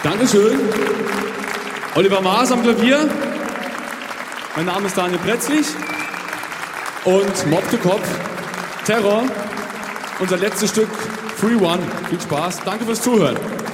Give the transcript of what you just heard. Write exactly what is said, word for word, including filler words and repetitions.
Dankeschön. Oliver Maas am Klavier. Mein Name ist Daniel Pretzlich. Und Mob to Kopf, Terror. Unser letztes Stück, Free One. Viel Spaß. Danke fürs Zuhören.